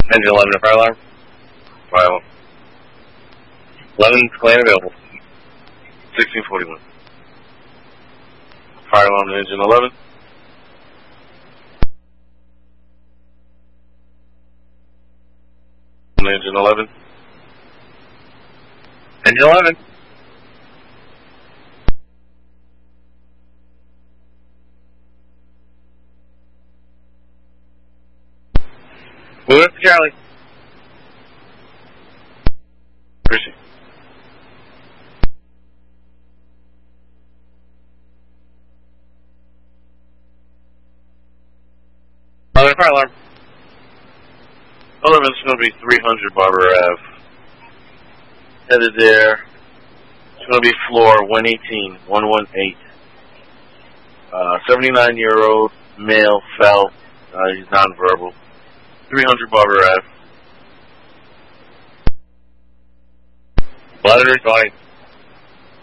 Engine 11 to fire alarm. Fire alarm. 11 clan available. 1641. Fire alarm to engine 11. Engine 11. Engine 11. Move up to Charlie. Appreciate it. Fire alarm. 11 is going to be 300 Barbara Ave. Headed there. It's going to be floor 118, 118. 79-year-old male fell. He's nonverbal. 300 Barbara Ave. Bladder is fine.